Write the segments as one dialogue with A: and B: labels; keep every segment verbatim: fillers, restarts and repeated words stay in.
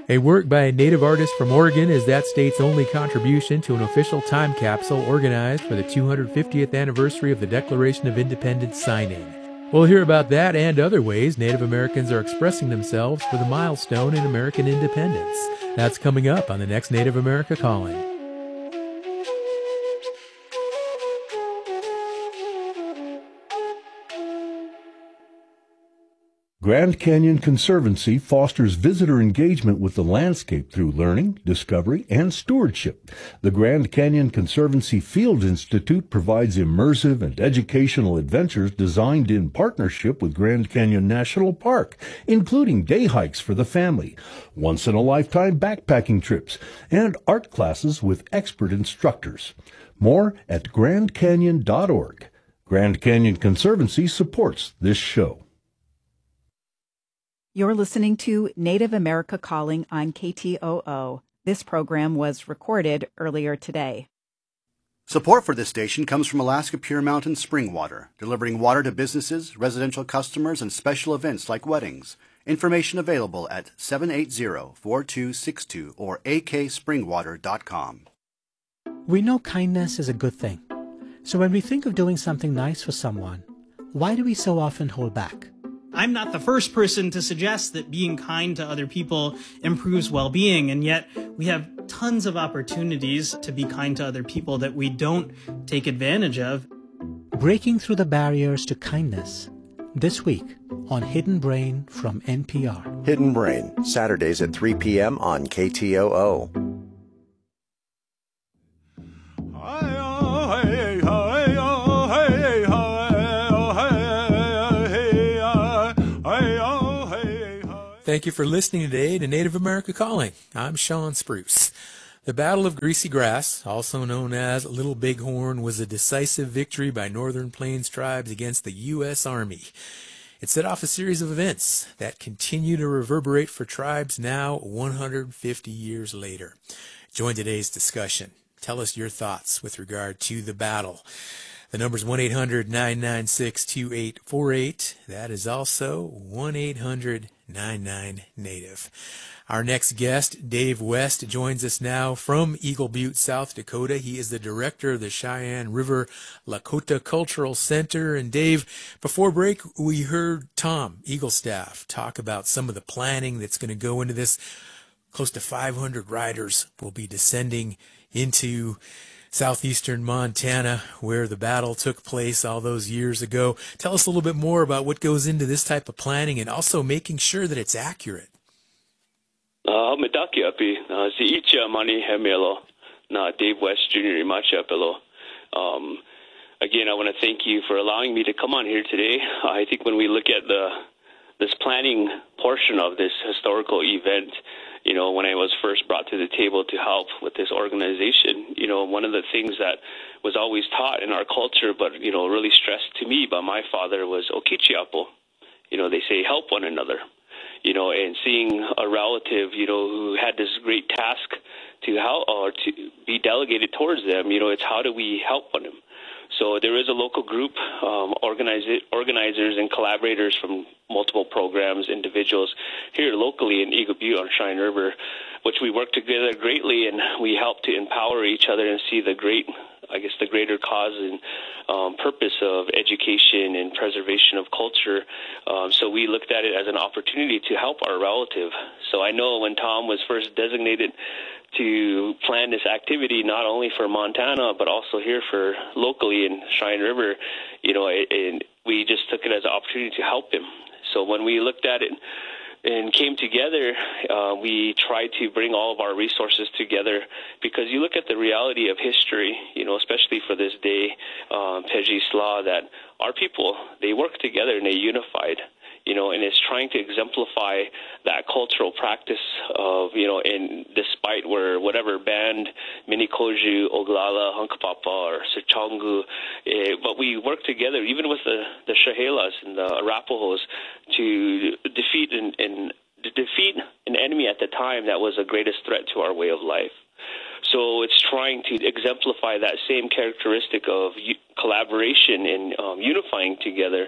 A: A work by a native artist from Oregon is that state's only contribution to an official time capsule organized for the two hundred fiftieth anniversary of the Declaration of Independence signing. We'll hear about that and other ways Native Americans are expressing themselves for the milestone in American independence. That's coming up on the next Native America Calling.
B: Grand Canyon Conservancy fosters visitor engagement with the landscape through learning, discovery, and stewardship. The Grand Canyon Conservancy Field Institute provides immersive and educational adventures designed in partnership with Grand Canyon National Park, including day hikes for the family, once-in-a-lifetime backpacking trips, and art classes with expert instructors. More at grand canyon dot org. Grand Canyon Conservancy supports this show.
C: You're listening to Native America Calling on K T O O. This program was recorded earlier today.
D: Support for this station comes from Alaska Pure Mountain Spring Water, delivering water to businesses, residential customers, and special events like weddings. Information available at seven eight zero, four two six two or a k spring water dot com.
E: We know kindness is a good thing. So when we think of doing something nice for someone, why do we so often hold back?
F: I'm not the first person to suggest that being kind to other people improves well-being, and yet we have tons of opportunities to be kind to other people that we don't take advantage of.
E: Breaking through the barriers to kindness, this week on Hidden Brain from N P R.
G: Hidden Brain, Saturdays at three p.m. on K T O O.
A: Thank you for listening today to Native America Calling. I'm Sean Spruce. The Battle of Greasy Grass, also known as Little Bighorn, was a decisive victory by Northern Plains tribes against the U S Army. It set off a series of events that continue to reverberate for tribes now one hundred fifty years later. Join today's discussion. Tell us your thoughts with regard to the battle. The number is one eight hundred nine nine six two eight four eight. That is also one eight hundred nine nine Native. Our next guest, Dave West, joins us now from Eagle Butte, South Dakota. He is the director of the Cheyenne River Lakota Cultural Center. And Dave, before break, we heard Tom Eaglestaff talk about some of the planning that's going to go into this. Close to five hundred riders will be descending into southeastern Montana, where the battle took place all those years ago. Tell us a little bit more about what goes into this type of planning and also making sure that it's accurate.
H: Uh, medaki api si icha mani hemelo na Dave West Junior imacha pelo. Um, again, I want to thank you for allowing me to come on here today. I think when we look at the this planning portion of this historical event, you know, when I was first brought to the table to help with this organization, you know, one of the things that was always taught in our culture, but, you know, really stressed to me by my father was okichiapo. You know, they say help one another, you know, and seeing a relative, you know, who had this great task to help or to be delegated towards them, you know, it's how do we help one of them? So there is a local group, um, organize- organizers and collaborators from multiple programs, individuals here locally in Eagle Butte on Cheyenne River, which we work together greatly, and we help to empower each other and see the great, I guess, the greater cause and um, purpose of education and preservation of culture. Um, so we looked at it as an opportunity to help our relative. So I know when Tom was first designated to plan this activity, not only for Montana, but also here for locally in Cheyenne River, you know, and we just took it as an opportunity to help him. So when we looked at it and came together, uh, we tried to bring all of our resources together because you look at the reality of history, you know, especially for this day, um, Peji Slaw, that our people, they work together and they unified. You know, and it's trying to exemplify that cultural practice of, you know, and despite where whatever band, Minikoju, Oglala, Hunkapapa, or Sichongu, eh, but we work together, even with the, the Shahelas and the Arapahoes, to defeat and, and to defeat an enemy at the time that was the greatest threat to our way of life. So it's trying to exemplify that same characteristic of collaboration and um, unifying together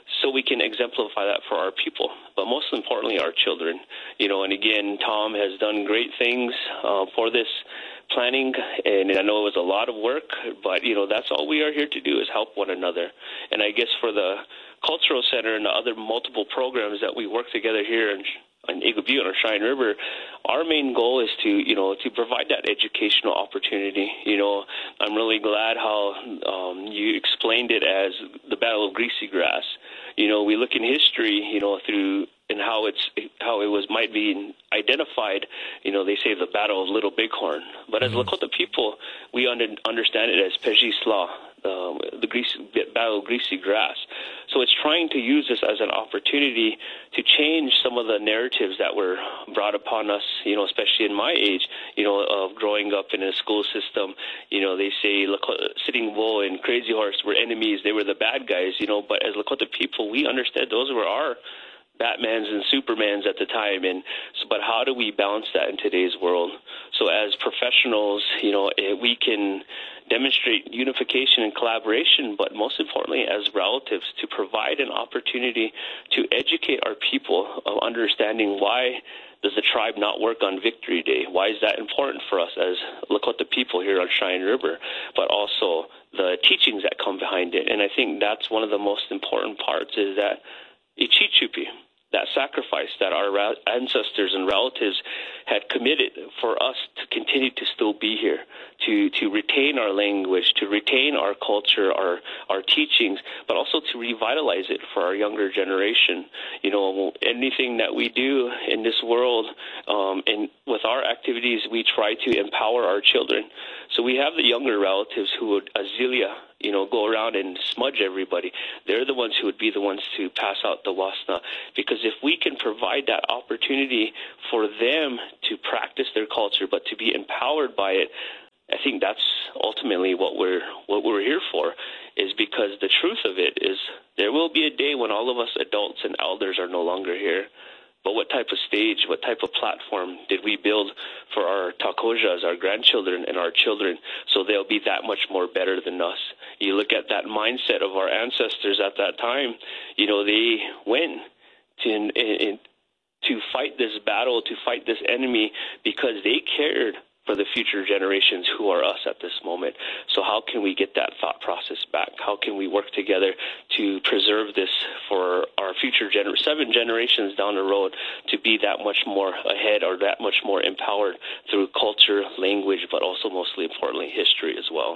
H: so we can exemplify that for our people, but most importantly, our children. You know, and again, Tom has done great things uh, for this planning, and I know it was a lot of work, but, you know, that's all we are here to do is help one another. And I guess for the Cultural Center and the other multiple programs that we work together here in in Eagle Butte or Cheyenne River, our main goal is to, you know, to provide that educational opportunity. You know, I'm really glad how um, you explained it as the Battle of Greasy Grass. You know, we look in history, you know, through and how it's how it was might be identified. You know, they say the Battle of Little Bighorn, but as mm-hmm. Lakota people, we under, understand it as Pejis Law, um, the greasy, Battle of Greasy Grass. So it's trying to use this as an opportunity to change some of the narratives that were brought upon us, you know, especially in my age, you know, of growing up in a school system. You know, they say Lakota, Sitting Bull and Crazy Horse were enemies. They were the bad guys, you know, but as Lakota people, we understood those were our Batmans and Supermans at the time, and so, but how do we balance that in today's world? So as professionals, you know, we can demonstrate unification and collaboration, but most importantly, as relatives, to provide an opportunity to educate our people of understanding why does the tribe not work on Victory Day? Why is that important for us as Lakota people here on Cheyenne River? But also the teachings that come behind it. And I think that's one of the most important parts is that Ichichupi, that sacrifice that our ancestors and relatives had committed for us to continue to still be here, to, to retain our language, to retain our culture, our, our teachings, but also to revitalize it for our younger generation. You know, anything that we do in this world, um, and with our activities, we try to empower our children. So we have the younger relatives who would, Azealia, you know, go around and smudge everybody. They're the ones who would be the ones to pass out the wasna. Because if we can provide that opportunity for them to practice their culture, but to be empowered by it, I think that's ultimately what we're what we're here for, is because the truth of it is there will be a day when all of us adults and elders are no longer here. But what type of stage, what type of platform did we build for our takojas, our grandchildren, and our children, so they'll be that much more better than us? You look at that mindset of our ancestors at that time, you know, they went to, in, in, to fight this battle, to fight this enemy, because they cared for the future generations who are us at this moment. So how can we get that thought process back? How can we work together to preserve this for our future gener- seven generations down the road to be that much more ahead or that much more empowered through culture, language, but also mostly importantly history as well?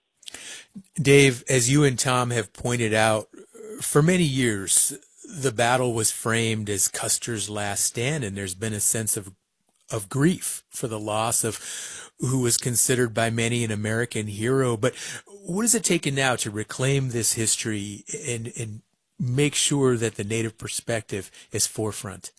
A: Dave, as you and Tom have pointed out, for many years, the battle was framed as Custer's last stand, and there's been a sense of of grief for the loss of who was considered by many an American hero. But what is it taking now to reclaim this history and, and make sure that the Native perspective is forefront?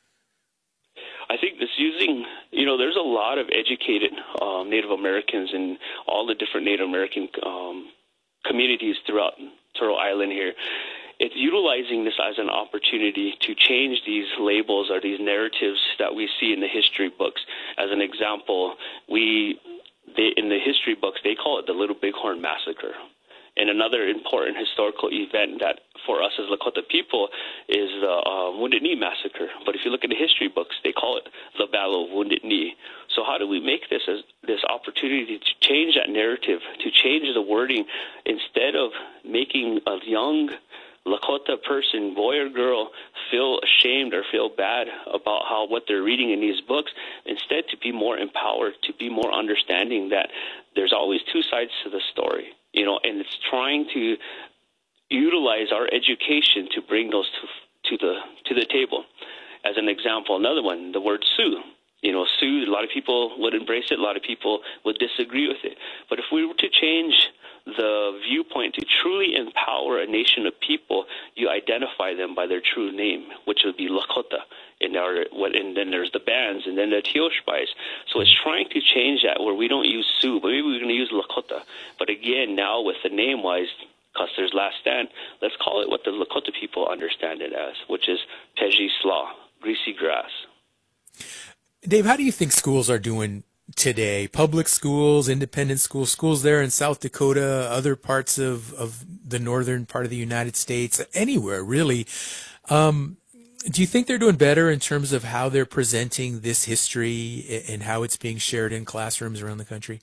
H: I think this using, you know, there's a lot of educated um, Native Americans in all the different Native American um, communities throughout Turtle Island here. It's utilizing this as an opportunity to change these labels or these narratives that we see in the history books. As an example, we they, in the history books, they call it the Little Bighorn Massacre. And another important historical event that for us as Lakota people is the uh, Wounded Knee Massacre. But if you look at the history books, they call it the Battle of Wounded Knee. So how do we make this as this opportunity to change that narrative, to change the wording, instead of making a young Lakota person, boy or girl, feel ashamed or feel bad about how what they're reading in these books, instead to be more empowered, to be more understanding that there's always two sides to the story, you know, and it's trying to utilize our education to bring those to, to the to the table. As an example, another one, the word Sioux. You know, Sioux, a lot of people would embrace it, a lot of people would disagree with it. But if we were to change the viewpoint to truly empower a nation of people, you identify them by their true name, which would be Lakota. And, our, and then there's the bands, and then the Teoshpais. So it's trying to change that where we don't use Sioux, but maybe we're going to use Lakota. But again, now with the name-wise, Custer's Last Stand, let's call it what the Lakota people understand it as, which is Pejis Law, greasy grass.
A: Dave, how do you think schools are doing today? Public schools, independent schools, schools there in South Dakota, other parts of, of the northern part of the United States, anywhere really. Um, do you think they're doing better in terms of how they're presenting this history and how it's being shared in classrooms around the country?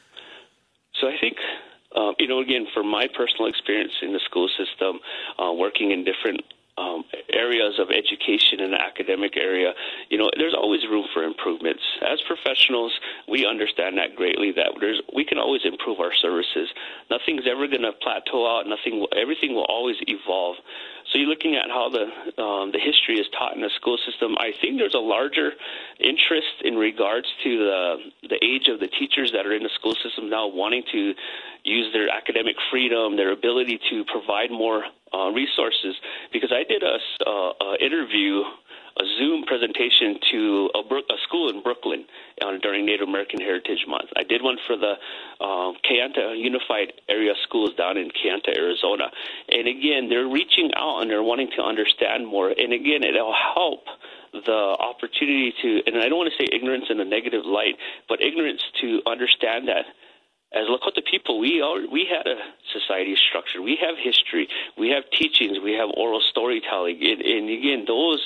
H: So I think, uh, you know, again, from my personal experience in the school system, uh, working in different Um, areas of education in the academic area, you know, there's always room for improvements. As professionals, we understand that greatly, that there's we can always improve our services. Nothing's ever going to plateau out. Nothing, everything will always evolve. So you're looking at how the um, the history is taught in the school system. I think there's a larger interest in regards to the the age of the teachers that are in the school system now, wanting to use their academic freedom, their ability to provide more uh, resources. Because I did a uh, uh, interview, a Zoom presentation to a, Brook, a school in Brooklyn uh, during Native American Heritage Month. I did one for the uh, Kayenta Unified Area Schools down in Kayenta, Arizona. And again, they're reaching out and they're wanting to understand more. And again, it'll help the opportunity to, and I don't want to say ignorance in a negative light, but ignorance to understand that as Lakota people, we are, we had a society structure. We have history. We have teachings. We have oral storytelling. And, and again, those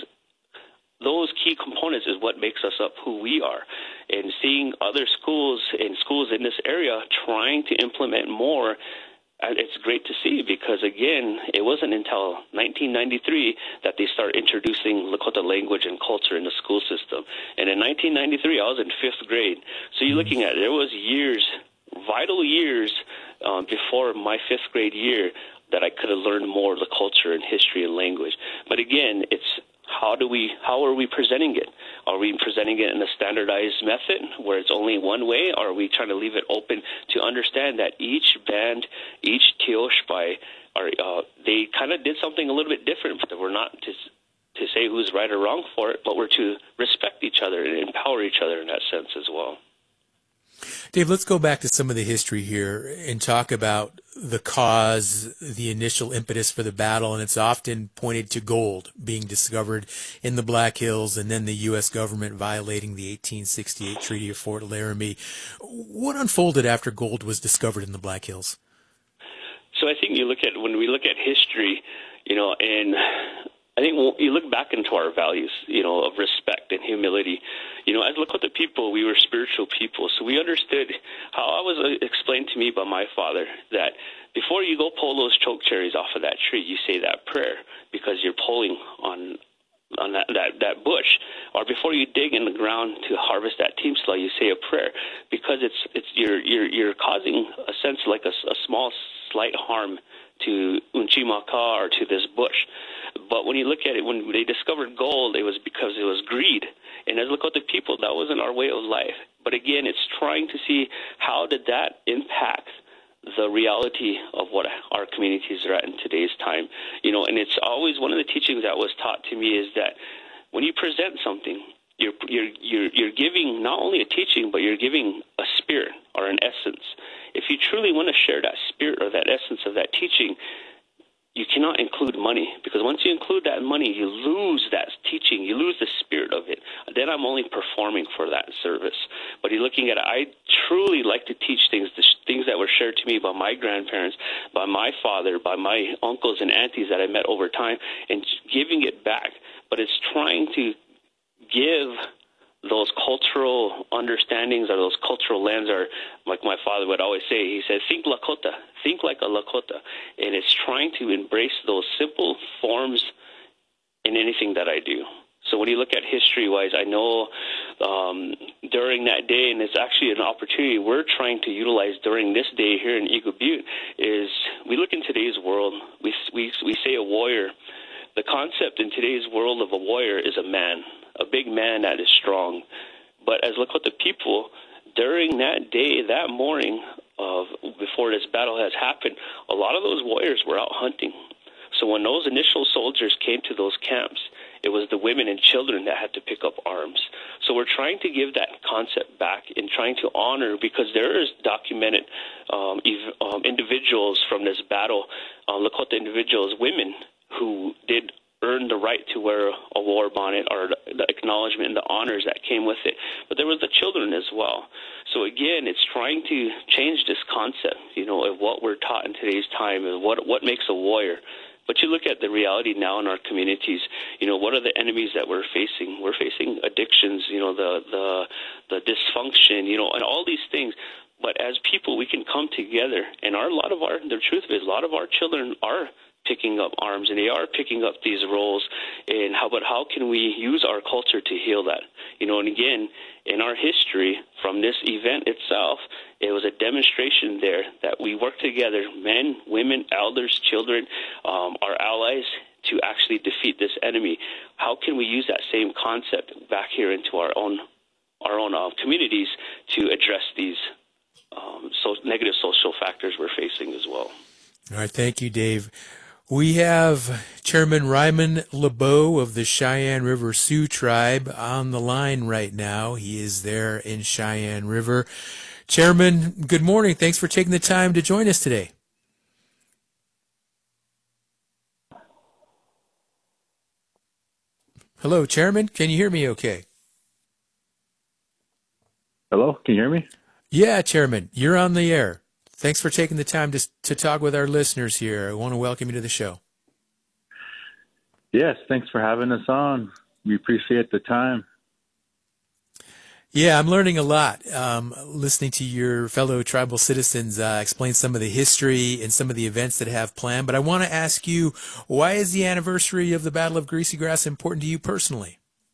H: those key components is what makes us up who we are. And seeing other schools and schools in this area trying to implement more, it's great to see, because, again, it wasn't until nineteen ninety-three that they started introducing Lakota language and culture in the school system. And in nineteen ninety-three, I was in fifth grade. So you're looking at, there was years, vital years um, before my fifth grade year that I could have learned more of the culture and history and language. But again, it's how do we, how are we presenting it? Are we presenting it in a standardized method where it's only one way, or are we trying to leave it open to understand that each band, each Teoshpai, are uh, they kind of did something a little bit different, but we're not to to say who's right or wrong for it, but we're to respect each other and empower each other in that sense as well.
A: Dave, let's go back to some of the history here and talk about the cause, the initial impetus for the battle, and it's often pointed to gold being discovered in the Black Hills and then the U S government violating the eighteen sixty-eight Treaty of Fort Laramie. What unfolded after gold was discovered in the Black Hills?
H: So I think you look at, when we look at history, you know, and I think you look back into our values, you know, of respect and humility. You know, as Lakota people, we were spiritual people, so we understood how I was explained to me by my father that before you go pull those choke cherries off of that tree, you say that prayer because you're pulling on on that, that, that bush. Or before you dig in the ground to harvest that team slaw, you say a prayer because it's it's you're you're you're causing a sense like a, a small slight harm to Unchimaka or to this bush. But when you look at it, when they discovered gold, it was because it was greed. And as Lakota people, that wasn't our way of life. But again, it's trying to see how did that impact the reality of what our communities are at in today's time. You know, and it's always one of the teachings that was taught to me is that when you present something, you're you're you're, you're giving not only a teaching, but you're giving a spirit or an essence. If you truly want to share that spirit or that essence of that teaching, you cannot include money, because once you include that money, you lose that teaching, you lose the spirit of it. Then I'm only performing for that service. But you're looking at it, I truly like to teach things, the things that were shared to me by my grandparents, by my father, by my uncles and aunties that I met over time, and giving it back. But it's trying to give those cultural understandings or those cultural lens, or like my father would always say, he said, think Lakota, think like a Lakota. And it's trying to embrace those simple forms in anything that I do. So when you look at history-wise, I know um, during that day, and it's actually an opportunity we're trying to utilize during this day here in Eagle Butte, is we look in today's world, we, we, we say a warrior. The concept in today's world of a warrior is a man, a big man that is strong. But as Lakota people, during that day, that morning, of before this battle has happened, a lot of those warriors were out hunting. So when those initial soldiers came to those camps, it was the women and children that had to pick up arms. So we're trying to give that concept back and trying to honor, because there is documented um, ev- um, individuals from this battle, uh, Lakota individuals, women who did earn the right to wear a war bonnet or the acknowledgement and the honors that came with it. But there was the children as well. So again, it's trying to change this concept, you know, of what we're taught in today's time and what what makes a warrior. But you look at the reality now in our communities, you know, what are the enemies that we're facing? We're facing addictions, you know, the the the dysfunction, you know, and all these things. But as people, we can come together, and our, a lot of our, the truth is, a lot of our children are picking up arms, and they are picking up these roles. And how, but how can we use our culture to heal that? You know, and again, in our history, from this event itself, it was a demonstration there that we work together, men, women, elders, children, um, our allies, to actually defeat this enemy. How can we use that same concept back here into our own, our own uh, communities to address these Um, so negative social factors we're facing as well?
A: All right, thank you, Dave. We have Chairman Ryman LeBeau of the Cheyenne River Sioux Tribe on the line right now. He is there in Cheyenne River. Chairman, good morning. Thanks for taking the time to join us today. Hello, Chairman. Can you hear me okay?
I: Hello, can you hear me?
A: Yeah, Chairman, you're on the air. Thanks for taking the time to to talk with our listeners here. I want to welcome you to the show.
I: Yes, thanks for having us on. We appreciate the time.
A: Yeah, I'm learning a lot, um, listening to your fellow tribal citizens uh, explain some of the history and some of the events that have planned. But I want to ask you, why is the anniversary of the Battle of Greasy Grass important to you personally?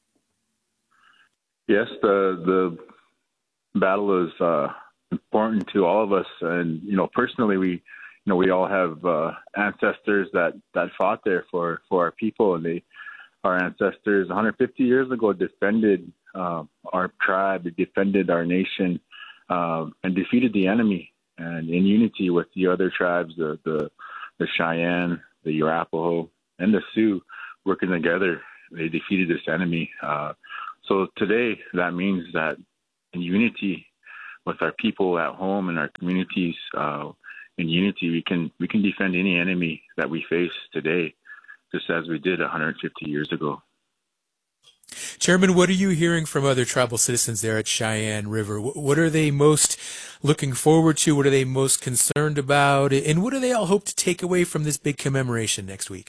I: Yes, the the battle is uh, important to all of us, and you know, personally, we, you know, we all have uh, ancestors that, that fought there for, for our people, and they, our ancestors, one hundred fifty years ago, defended uh, our tribe, they defended our nation, uh, and defeated the enemy, and in unity with the other tribes, the the, the Cheyenne, the Arapaho, and the Sioux, working together, they defeated this enemy. Uh, so today, that means that in unity with our people at home and our communities, uh, in unity, we can we can defend any enemy that we face today, just as we did one hundred fifty years ago.
A: Chairman, what are you hearing from other tribal citizens there at Cheyenne River? What are they most looking forward to? What are they most concerned about? And what do they all hope to take away from this big commemoration next week?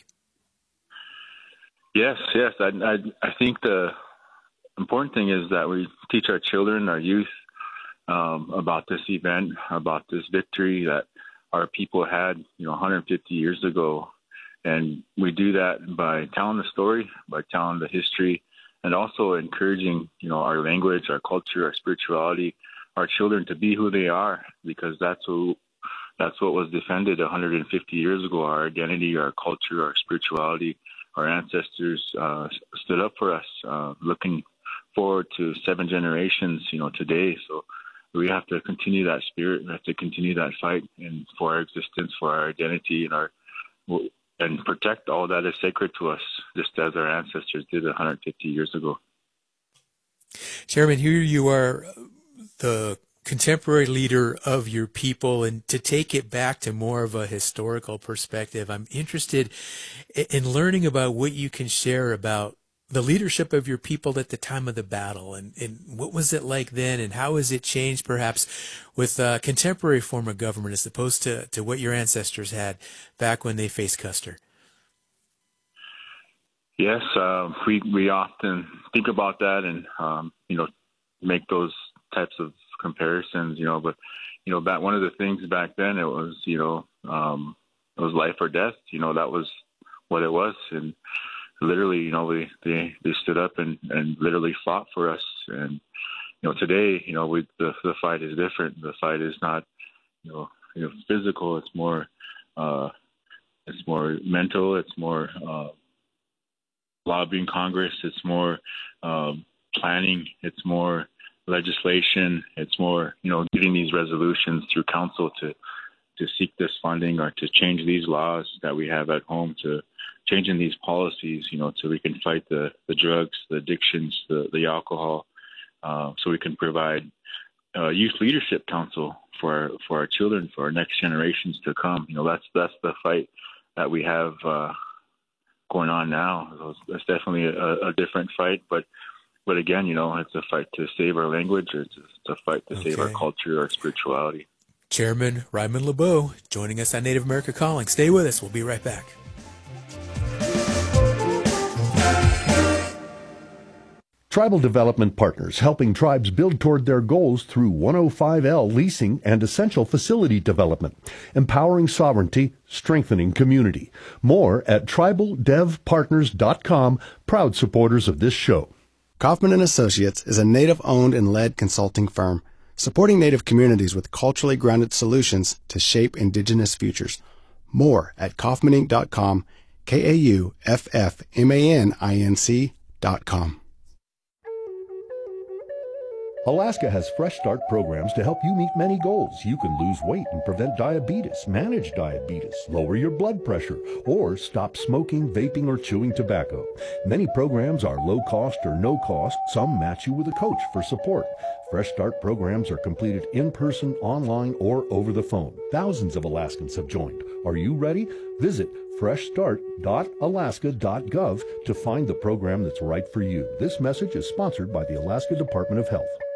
I: Yes, yes. I, I, I think the important thing is that we teach our children, our youth, um, about this event, about this victory that our people had, you know, one hundred fifty years ago. And we do that by telling the story, by telling the history, and also encouraging, you know, our language, our culture, our spirituality, our children to be who they are, because that's who, that's what was defended one hundred fifty years ago, our identity, our culture, our spirituality. Our ancestors uh, stood up for us, uh, looking forward to seven generations, you know, today. So we have to continue that spirit. We have to continue that fight and for our existence, for our identity, and our and protect all that is sacred to us, just as our ancestors did one hundred fifty years ago.
A: Chairman, here you are, the contemporary leader of your people, and to take it back to more of a historical perspective, I'm interested in learning about what you can share about the leadership of your people at the time of the battle, and, and what was it like then, and how has it changed perhaps with a contemporary form of government as opposed to, to what your ancestors had back when they faced Custer?
I: Yes, uh, we we often think about that and, um, you know, make those types of comparisons, you know, but, you know, back, one of the things back then, it was, you know, um, it was life or death, you know, that was what it was. And literally, you know, we, they, they stood up and, and literally fought for us. And, you know, today, you know, we, the, the fight is different. The fight is not, you know, you know, physical. It's more, uh, it's more mental. It's more, uh, lobbying Congress. It's more, um, planning. It's more legislation. It's more, you know, getting these resolutions through council to, to seek this funding or to change these laws that we have at home, to changing these policies, you know, so we can fight the, the drugs, the addictions, the, the alcohol, uh, so we can provide uh, youth leadership council for our, for our children, for our next generations to come. You know, that's that's the fight that we have uh, going on now. So it's definitely a, a different fight, but but again, you know, it's a fight to save our language. It's a fight to
A: Okay.
I: save our culture, our spirituality.
A: Chairman Raymond LeBeau joining us on Native America Calling. Stay with us. We'll be right back.
B: Tribal Development Partners, helping tribes build toward their goals through one oh five L leasing and essential facility development, empowering sovereignty, strengthening community. More at tribal dev partners dot com, proud supporters of this show.
J: Kaufman and Associates is a Native-owned and led consulting firm, supporting Native communities with culturally grounded solutions to shape Indigenous futures. More at kaufman inc dot com, K A U F F M A N I N C dot com.
B: Alaska has Fresh Start programs to help you meet many goals. You can lose weight and prevent diabetes, manage diabetes, lower your blood pressure, or stop smoking, vaping, or chewing tobacco. Many programs are low cost or no cost. Some match you with a coach for support. Fresh Start programs are completed in person, online, or over the phone. Thousands of Alaskans have joined. Are you ready? Visit fresh start dot alaska dot gov to find the program that's right for you. This message is sponsored by the Alaska Department of Health.